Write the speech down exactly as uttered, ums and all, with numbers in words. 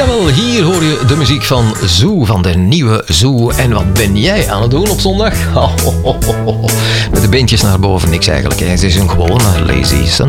Jawel, hier hoor je de muziek van Zoo, van de nieuwe Zoo. En wat ben jij aan het doen op zondag? Met de beentjes naar boven, niks eigenlijk. Hè. Het is een gewone lazy Sunday.